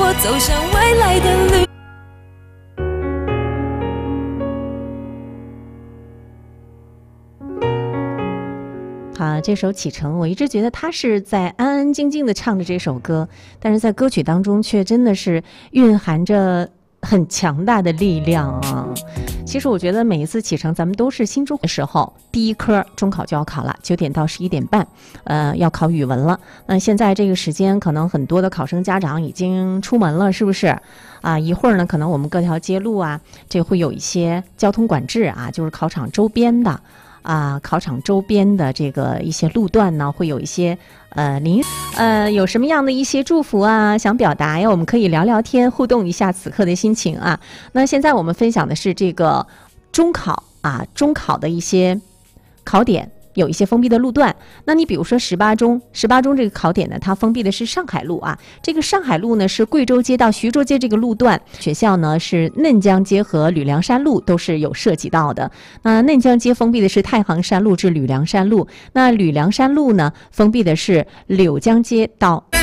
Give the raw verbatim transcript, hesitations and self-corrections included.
我走向未来的旅。 啊，这首《启程》，我一直觉得他是在安安静静的唱着这首歌，但是在歌曲当中却真的是蕴含着很强大的力量啊！其实我觉得每一次启程，咱们都是新中的时候，第一科中考就要考了，九点到十一点半，呃，要考语文了。那现在这个时间，可能很多的考生家长已经出门了，是不是？啊，一会儿呢，可能我们各条街路啊，这会有一些交通管制啊，就是考场周边的。啊，考场周边的这个一些路段呢，会有一些呃临呃有什么样的一些祝福啊，想表达呀？我们可以聊聊天，互动一下此刻的心情啊。那现在我们分享的是这个中考啊，中考的一些考点。有一些封闭的路段，那你比如说十八中，十八中这个考点呢，它封闭的是上海路啊。这个上海路呢是贵州街到徐州街这个路段，学校呢是嫩江街和吕梁山路都是有涉及到的。那嫩江街封闭的是太行山路至吕梁山路，那吕梁山路呢封闭的是柳江街到。